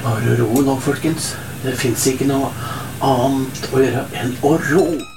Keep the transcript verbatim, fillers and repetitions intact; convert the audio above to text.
bare å ro nå, folkens. Det finnes ikke noe annet å gjøre enn å ro.